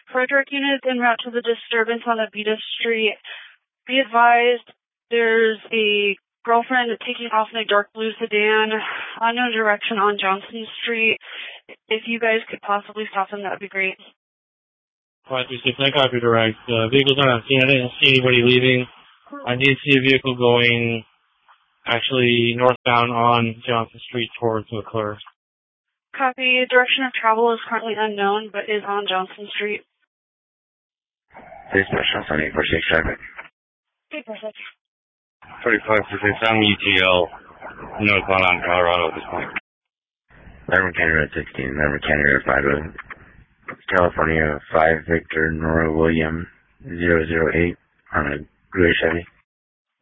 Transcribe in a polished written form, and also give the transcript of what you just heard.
Frederick unit en route to the disturbance on Abita Street. Be advised, there's a girlfriend taking off in a dark blue sedan, unknown direction on Johnson Street. If you guys could possibly stop them, that would be great. 536, I copy direct. Vehicle's not on scene. I didn't see anybody leaving. I did see a vehicle going actually northbound on Johnson Street towards McClure. Copy. Direction of travel is currently unknown, but is on Johnson Street. Dispatch, on 846 traffic. 846. 3546, I'm UTL, northbound on Colorado at this point. Larimer County Road 16, Larimer County Road 50, California 5 Victor Nora William 008 on a gray Chevy.